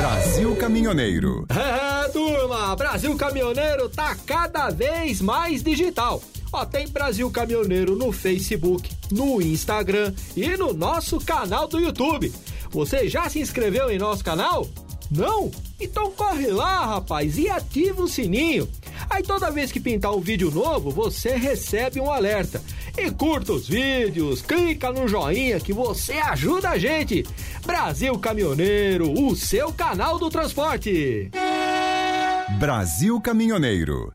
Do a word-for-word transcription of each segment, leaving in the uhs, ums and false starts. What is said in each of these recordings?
Brasil Caminhoneiro. É, turma, Brasil Caminhoneiro tá cada vez mais digital. Ó, tem Brasil Caminhoneiro no Facebook, no Instagram e no nosso canal do YouTube. Você já se inscreveu em nosso canal? Não? Então corre lá, rapaz, e ativa o sininho. Aí toda vez que pintar um vídeo novo, você recebe um alerta. E curta os vídeos, clica no joinha que você ajuda a gente. Brasil Caminhoneiro, o seu canal do transporte. Brasil Caminhoneiro.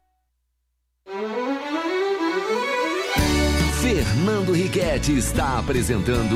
Fernando Riquetti está apresentando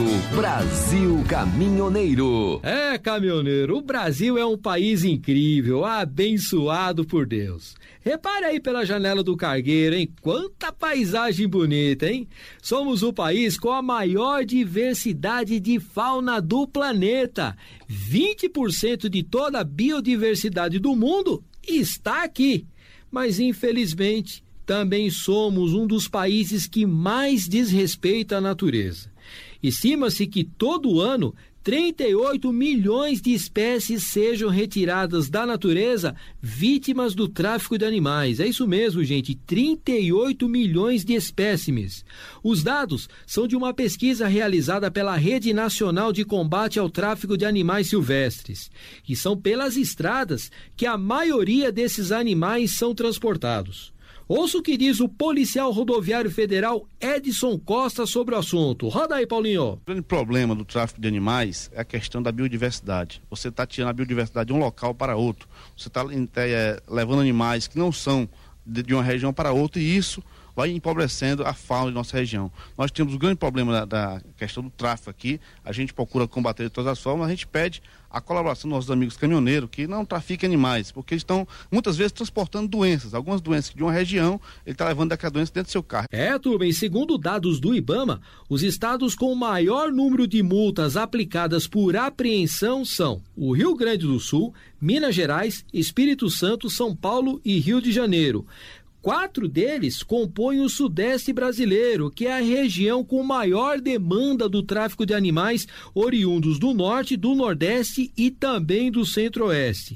Brasil Caminhoneiro. É, caminhoneiro, o Brasil é um país incrível, abençoado por Deus. Repare aí pela janela do cargueiro, hein? Quanta paisagem bonita, hein? Somos o país com a maior diversidade de fauna do planeta. vinte por cento de toda a biodiversidade do mundo está aqui. Mas, infelizmente, também somos um dos países que mais desrespeita a natureza. Estima-se que todo ano trinta e oito milhões de espécies sejam retiradas da natureza vítimas do tráfico de animais. É isso mesmo, gente, trinta e oito milhões de espécimes. Os dados são de uma pesquisa realizada pela Rede Nacional de Combate ao Tráfico de Animais Silvestres. E são pelas estradas que a maioria desses animais são transportados. Ouça o que diz o policial rodoviário federal Edson Costa sobre o assunto. Roda aí, Paulinho. O grande problema do tráfico de animais é a questão da biodiversidade. Você está tirando a biodiversidade de um local para outro. Você está é, levando animais que não são de, de uma região para outra, e isso vai empobrecendo a fauna de nossa região. Nós temos um grande problema da, da questão do tráfico aqui. A gente procura combater de todas as formas, a gente pede a colaboração dos nossos amigos caminhoneiros que não trafiquem animais, porque eles estão muitas vezes transportando doenças, algumas doenças de uma região, ele está levando aquela doença dentro do seu carro. É, turma, e segundo dados do IBAMA, os estados com o maior número de multas aplicadas por apreensão são o Rio Grande do Sul, Minas Gerais, Espírito Santo, São Paulo e Rio de Janeiro. Quatro deles compõem o Sudeste brasileiro, que é a região com maior demanda do tráfico de animais oriundos do Norte, do Nordeste e também do Centro-Oeste.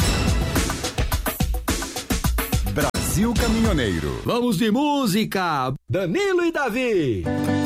Brasil Caminhoneiro. Vamos de música! Danilo e Davi.